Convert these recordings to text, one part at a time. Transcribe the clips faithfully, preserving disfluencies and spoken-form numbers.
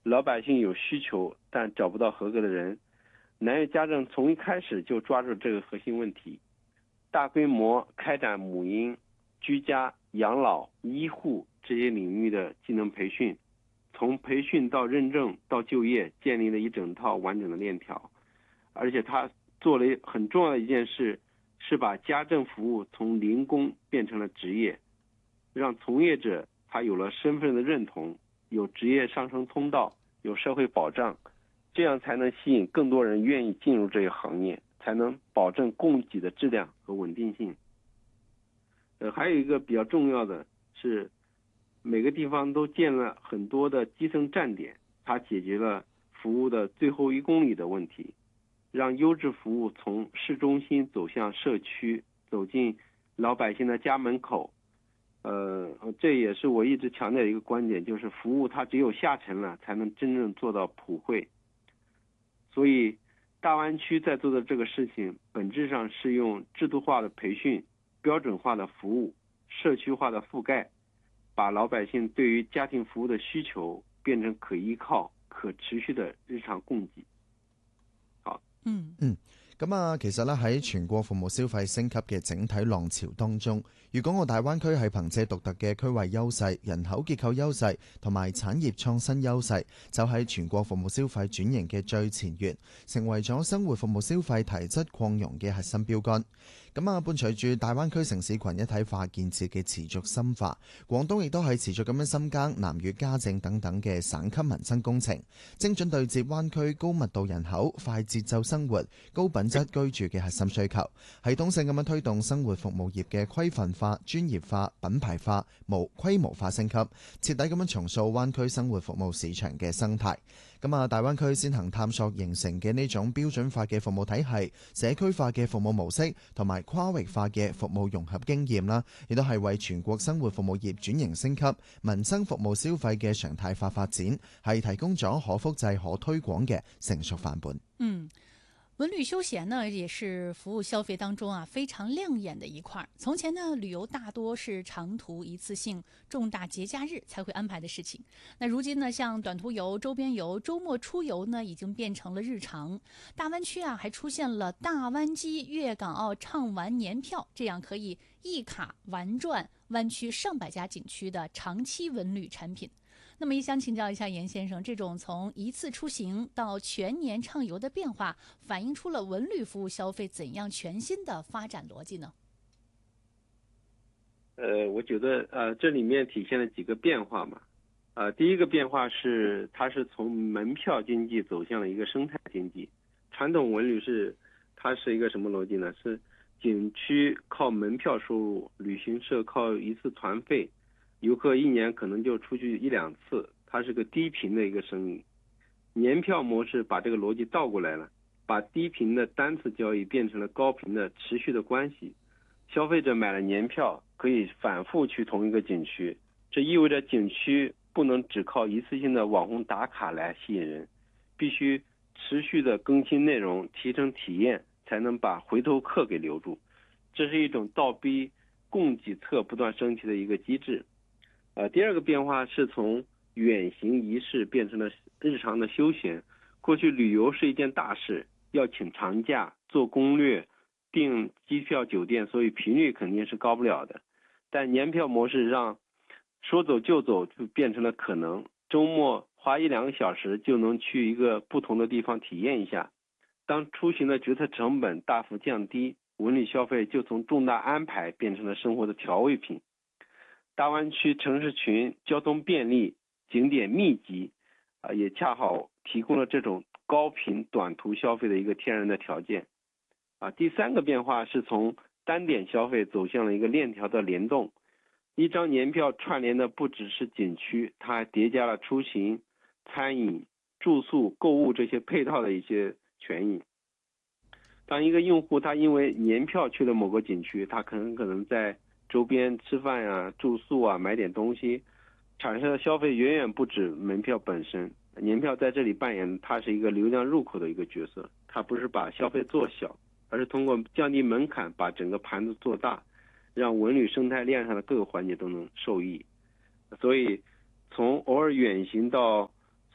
老百姓有需求但找不到合格的人。南粤家政从一开始就抓住这个核心问题，大规模开展母婴、居家、养老、医护这些领域的技能培训，从培训到认证到就业，建立了一整套完整的链条。而且他做了很重要的一件事，是把家政服务从零工变成了职业，让从业者他有了身份的认同，有职业上升通道，有社会保障，这样才能吸引更多人愿意进入这个行业，才能保证供给的质量和稳定性。呃，还有一个比较重要的是，每个地方都建了很多的基层站点，它解决了服务的最后一公里的问题，让优质服务从市中心走向社区，走进老百姓的家门口。呃，这也是我一直强调的一个观点，就是服务它只有下沉了，才能真正做到普惠。所以大湾区在做的这个事情，本质上是用制度化的培训、标准化的服务、社区化的覆盖，把老百姓对于家庭服务的需求变成可依靠、可持續的日常供給。好， 嗯嗯，咁啊，其實咧喺全國服務消費升級嘅整體浪潮當中，粵港澳大灣區係憑借獨特嘅區位優勢、人口結構優勢同埋產業創新優勢，就喺全國服務消費轉型嘅最前沿，成為咗生活服務消費提質擴容嘅核心標杆。咁啊，伴隨住大灣區城市群一體化建設嘅持續深化，廣東亦都係持續咁樣深耕南粵家政等等嘅省級民生工程，精準對接灣區高密度人口、快節奏生活、高品質居住嘅核心需求，系統性咁樣推動生活服務業嘅規範化、專業化、品牌化、無規模化升級，徹底咁樣重塑灣區生活服務市場嘅生態。咁啊，大灣區先行探索形成嘅呢種標準化嘅服務體系、社區化嘅服務模式同埋跨域化嘅服務融合經驗啦，亦都係為全國生活服務業轉型升級、民生服務消費嘅常態化發展，係提供咗可複製、可推廣嘅成熟範本。 嗯。文旅休閒呢，也是服務消費當中啊非常亮眼的一塊。從前呢，旅遊大多是長途一次性重大節假日才會安排的事情。那如今呢，像短途遊、周邊遊、周末出遊呢，已經變成了日常。大灣區啊，還出現了大灣機粵港澳暢玩年票，這樣可以一卡玩轉灣區上百家景區的長期文旅產品。那麼也想請教一下嚴先生，這種從一次出行到全年暢遊的變化，反映出了文旅服務消費怎樣全新的發展邏輯呢？ 呃，我覺得呃這裡面體現了幾個變化嘛。呃，第一個變化是它是從門票經濟走向了一個生態經濟。傳統文旅是它是一個什麼邏輯呢？是景區靠門票收入，旅行社靠一次團費，遊客一年可能就出去一兩次，它是個低頻的一個生意。年票模式把這個邏輯倒過來了，把低頻的單次交易變成了高頻的持續的關係。消費者買了年票可以反覆去同一個景區，這意味着景區不能只靠一次性的網紅打卡來吸引人，必須持續的更新內容，提升體驗，才能把回頭客給留住。這是一種倒逼供給側不斷升級的一個機制。呃，第二個變化是從遠行儀式變成了日常的休閒。過去旅遊是一件大事，要請長假、做攻略、訂機票酒店，所以頻率肯定是高不了的。但年票模式讓說走就走就變成了可能，周末花一兩個小時就能去一個不同的地方體驗一下。當出行的決策成本大幅降低，文旅消費就從重大安排變成了生活的調味品。大灣區城市群交通便利，景點密集，啊，也恰好提供了這種高頻短途消費的一個天然的條件。啊，第三個變化是從單點消費走向了一個鏈條的聯動。一張年票串聯的不只是景區，它還疊加了出行、餐飲、住宿、購物這些配套的一些權益。當一個用戶他因為年票去了某個景區，他可能可能在周邊吃飯啊、住宿啊、買點東西，產生的消費遠遠不止門票本身。年票在這裡扮演它是一個流量入口的一個角色，它不是把消費做小，而是通過降低門檻把整個盤子做大，讓文旅生態鏈上的各個環節都能受益。所以從偶爾遠行到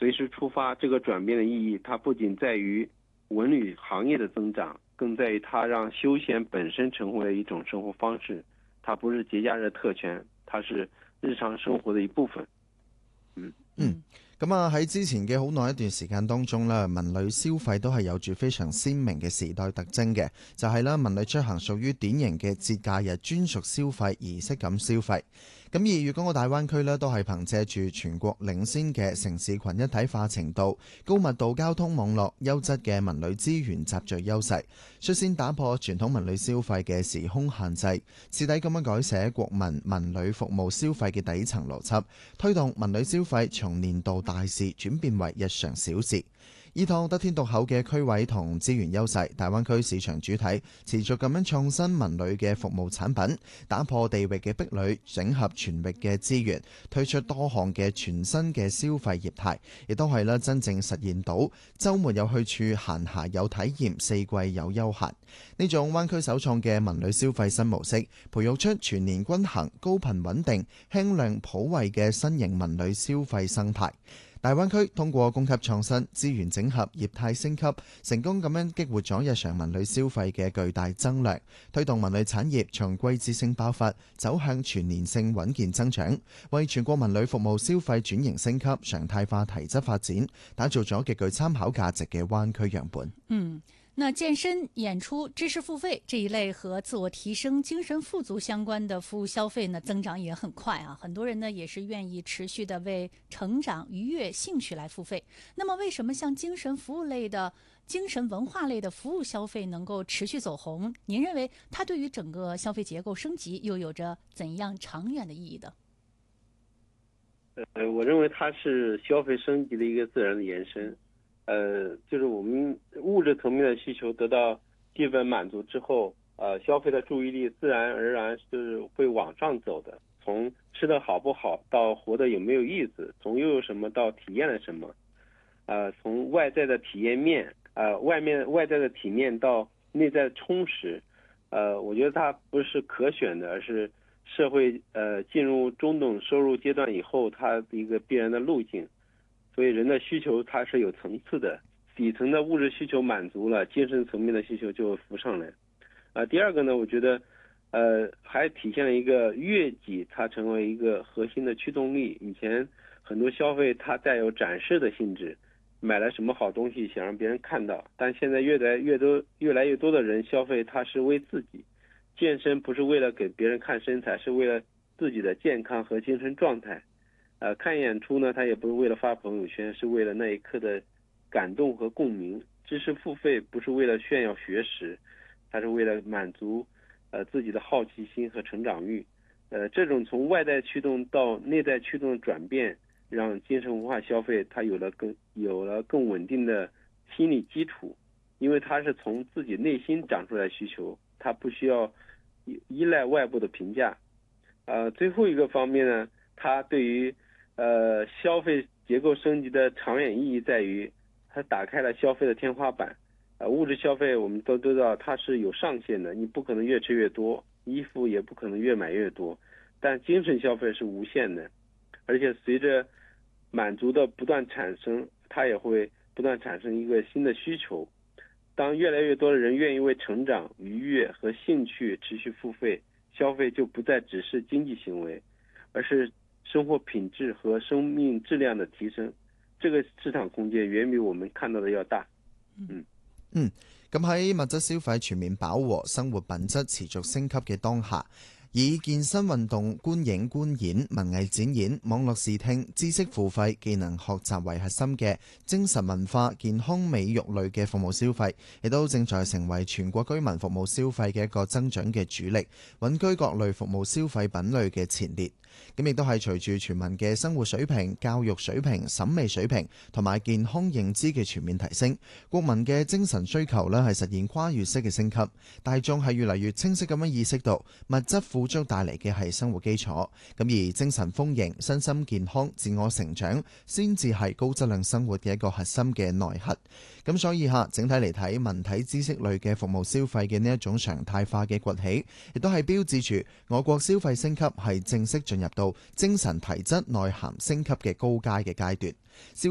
随时出发。这个转变的意义，它不仅在于文旅行业的增长，更在于它让休闲本身成为了一种生活方式，它不是节假日特权，它是日常生活的一部分。嗯嗯。咁啊喺之前嘅好耐一段時間當中咧，文旅消費都係有住非常鮮明嘅時代特徵嘅，就係咧文旅出行屬於典型嘅節假日專屬消費儀式感消費。咁而粵港澳大灣區咧都係憑藉住全國領先嘅城市群一體化程度、高密度交通網絡、優質嘅文旅資源集聚優勢，率先打破傳統文旅消費嘅時空限制，徹底咁樣改寫國民文旅服務消費嘅底層邏輯，推動文旅消費從年度大事轉變為日常小事。依託得天獨厚嘅區位同資源優勢，大灣區市場主體持續咁樣創新文旅嘅服務產品，打破地域嘅壁壘，整合全域嘅資源，推出多項嘅全新嘅消費業態，亦都係啦真正實現到週末有去處、閒暇有體驗、四季有休閒呢種灣區首創嘅文旅消費新模式，培育出全年均衡、高頻穩定、輕量普惠嘅新型文旅消費生態。大灣區通過供給創新、資源整合、業態升級，成功咁樣激活咗日常文旅消費嘅巨大增量，推動文旅產業從季節性爆發走向全年性穩健增長，為全國文旅服務消費轉型升級、常態化提質發展，打造咗極具參考價值嘅灣區樣本。 嗯。那健身、演出、知識付費這一類和自我提升、精神富足相關的服務消費呢，增長也很快啊！很多人呢也是願意持續的為成長、愉悅、興趣來付費。那麼，為什麼像精神服務類的、精神文化類的服務消費能夠持續走紅？您認為它對於整個消費結構升級又有着怎樣長遠的意義的？ 呃，我認為它是消費升級的一個自然的延伸。呃，就是我們物質層面的需求得到基本滿足之後，呃，消費的注意力自然而然是會往上走的。從吃的好不好到活得有沒有意思，從擁有什麼到體驗了什麼，呃，從外在的體驗面，呃，外面外在的體面到內在的充實，呃，我覺得它不是可選的，而是社會呃進入中等收入階段以後，它的一個必然的路徑。所以人的需求它是有層次的，底層的物質需求滿足了，精神層面的需求就浮上來。啊，第二個呢，我覺得，呃，還體現了一個悅己，它成為一個核心的驅動力。以前很多消費它帶有展示的性質，買了什麼好東西想讓別人看到，但現在越來越多越來越多的人消費，它是為自己。健身不是為了給別人看身材，是為了自己的健康和精神狀態。呃，看演出呢，他也不是為了發朋友圈，是為了那一刻的感動和共鳴。知識付費不是為了炫耀學識，它是為了滿足呃自己的好奇心和成長欲。呃，這種從外在驅動到內在驅動的轉變，讓精神文化消費它有了更有了更穩定的心理基礎，因為它是從自己內心長出來需求，它不需要依賴外部的評價。呃，最後一個方面呢，它對於呃，消費結構升級的長遠意義在於，它打開了消費的天花板。呃，物質消費我們都知道它是有上限的，你不可能越吃越多，衣服也不可能越買越多。但精神消費是無限的，而且隨着滿足的不斷產生，它也會不斷產生一個新的需求。當越來越多的人願意為成長、愉悅和興趣持續付費，消費就不再只是經濟行為，而是生活品質和生命質量的提升，這個市場空間遠比我們看到的要大。嗯嗯，咁喺物質消費全面飽和、生活品質持續升級嘅當下，以健身運動、觀影觀演、文藝展演、網絡視聽、知識付費、技能學習為核心嘅精神文化、健康美育類嘅服務消費，亦都正在成為全國居民服務消費嘅一個增長嘅主力，穩居各類服務消費品類嘅前列。咁亦都係隨住全民嘅生活水平、教育水平、審美水平同埋健康認知嘅全面提升，國民嘅精神需求呢係實現跨越式嘅升級。大眾係越嚟越清晰咁樣意識到物質富足帶嚟嘅係生活基礎，咁而精神豐盈、身心健康、自我成長先至係高質量生活嘅一個核心嘅內核。咁所以嚇，整體嚟睇，文體知識類嘅服務消費嘅呢一種常態化嘅崛起，亦都係標誌住我國消費升級係正式進入到精神體質內涵升級嘅高階嘅階段。消